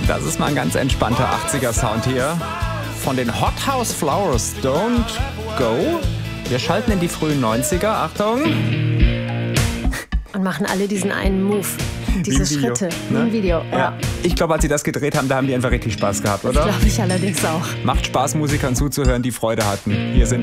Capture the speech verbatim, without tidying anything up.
Das ist mal ein ganz entspannter achtziger-Sound hier von den Hot House Flowers. Don't Go. Wir schalten in die frühen neunziger. Achtung. Und machen alle diesen einen Move. Diese Video, Schritte ne? im Video. Ja. Ja. Ich glaube, als sie das gedreht haben, da haben die einfach richtig Spaß gehabt, oder? Das glaube ich allerdings auch. Macht Spaß, Musikern zuzuhören, die Freude hatten. Hier sind